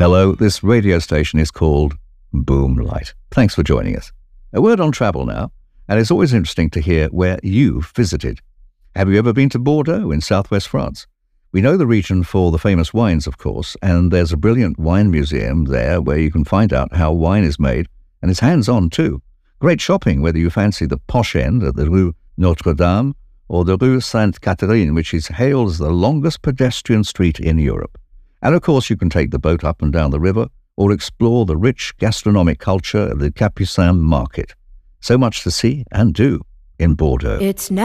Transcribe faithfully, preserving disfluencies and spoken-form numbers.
Hello, this radio station is called Boomlight. Thanks for joining us. A word on travel now, and it's always interesting to hear where you've visited. Have you ever been to Bordeaux in southwest France? We know the region for the famous wines, of course, and there's a brilliant wine museum there where you can find out how wine is made, and it's hands-on too. Great shopping, whether you fancy the posh end at the Rue Notre-Dame or the Rue Sainte-Catherine, which is hailed as the longest pedestrian street in Europe. And of course, you can take the boat up and down the river or explore the rich gastronomic culture of the Capucin market. So much to see and do in Bordeaux. It's now